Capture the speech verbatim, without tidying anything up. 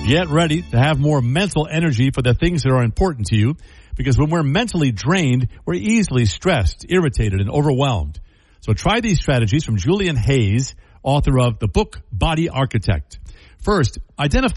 Get ready to have more mental energy for the things that are important to you, because when we're mentally drained, we're easily stressed, irritated, and overwhelmed. So try these strategies from Julian Hayes, author of the book Body Architect. First, identify